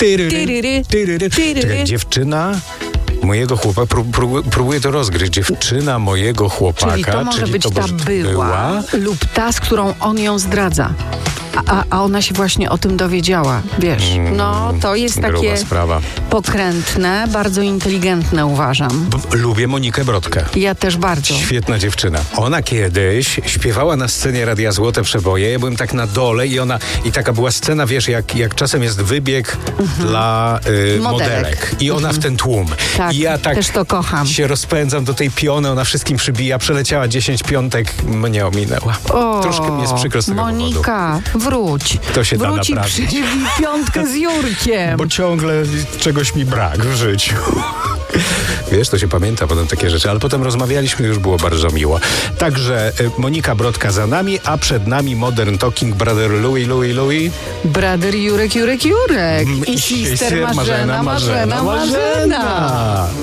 Czekaj, dziewczyna mojego chłopaka, próbuję to rozgryźć. Dziewczyna mojego chłopaka. Czyli to może być ta była lub ta, z którą on ją zdradza. A ona się właśnie o tym dowiedziała, wiesz. No, to jest takie sprawa. Pokrętne, bardzo inteligentne, uważam. Lubię Monikę Brodkę. Ja też bardzo. Świetna dziewczyna. Ona kiedyś śpiewała na scenie Radia Złote Przeboje. Ja byłem tak na dole i taka była scena, wiesz, jak czasem jest wybieg dla modelek. I ona w ten tłum. Tak, i ja tak też to kocham. się rozpędzam do tej piony, ona wszystkim przybija. Przeleciała 10 piątek, mnie ominęła. Troszkę mnie jest przykro z tego Monika, wróć. To się da wróć i naprawić. przybij piątkę z Jurkiem. Bo ciągle czegoś mi brak w życiu. Wiesz, to się pamięta potem takie rzeczy, ale potem rozmawialiśmy, już było bardzo miło. Także Monika Brodka za nami, a przed nami Modern Talking Brother Louis. Brother Jurek. I sister Marzena.